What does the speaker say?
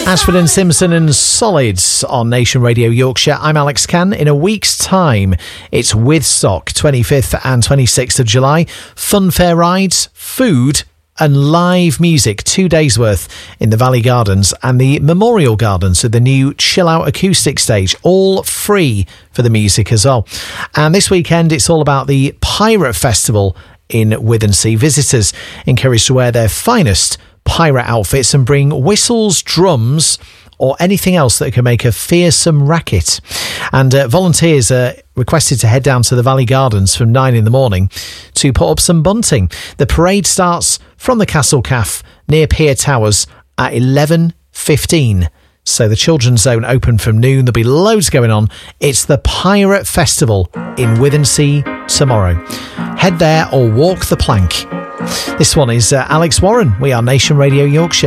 Ashford and Simpson and Solids on Nation Radio Yorkshire. I'm Alex Cann. In a week's time, it's Withstock, 25th and 26th of July. Funfair rides, food and live music, 2 days worth in the Valley Gardens and the Memorial Gardens with the new Chill Out acoustic stage, all free for the music as well. And this weekend, it's all about the Pirate Festival in Withensea. Visitors encouraged to wear their finest pirate outfits and bring whistles, drums or anything else that can make a fearsome racket. And volunteers are requested to head down to the Valley Gardens from 9 in the morning to put up some bunting. The parade starts from the Castle Caff near Pier Towers at 11:15. So the Children's Zone open from noon. There'll be loads going on. It's the Pirate Festival in Withensea tomorrow. Head there or walk the plank. This one is Alex Warren. We are Nation Radio Yorkshire.